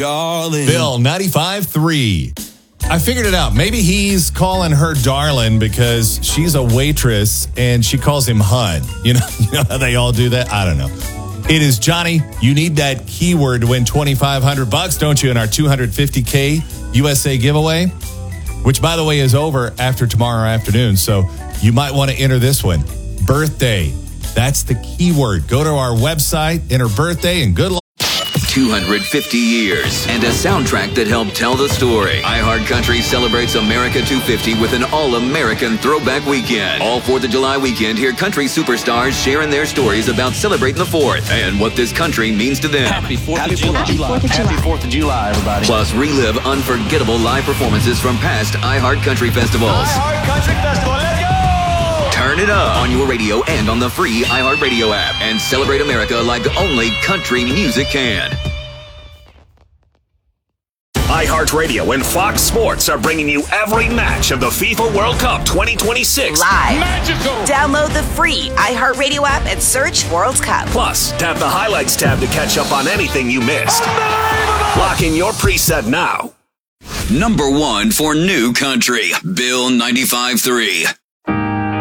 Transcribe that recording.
darling. Bill, 95.3. I figured it out. Maybe he's calling her darling because she's a waitress and she calls him hun. You know how they all do that? I don't know. It is Johnny. You need that keyword to win $2,500, don't you, in our $250K USA giveaway, which, by the way, is over after tomorrow afternoon. So you might want to enter this one. Birthday. That's the keyword. Go to our website, enter birthday, and good luck. 250 years and a soundtrack that helped tell the story. iHeartCountry celebrates America 250 with an all-American throwback weekend. All 4th of July weekend, hear country superstars sharing their stories about celebrating the 4th and what this country means to them. Happy 4th of July. Happy 4th of July, everybody. Plus, relive unforgettable live performances from past iHeartCountry festivals. iHeartCountry Festival, let's go! Turn it up on your radio and on the free iHeartRadio app and celebrate America like only country music can. iHeartRadio and Fox Sports are bringing you every match of the FIFA World Cup 2026. Live. Magical! Download the free iHeartRadio app and search World Cup. Plus, tap the highlights tab to catch up on anything you missed. Lock in your preset now. Number 1 for new country, Bill 95.3.